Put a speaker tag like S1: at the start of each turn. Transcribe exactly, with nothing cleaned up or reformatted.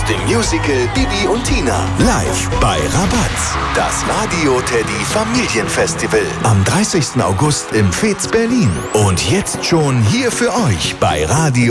S1: dem Musical Bibi und Tina. Live bei Rabatz. Das Radio Teddy Familienfestival. Am dreißigsten August im Fez Berlin. Und jetzt schon hier für euch bei Radio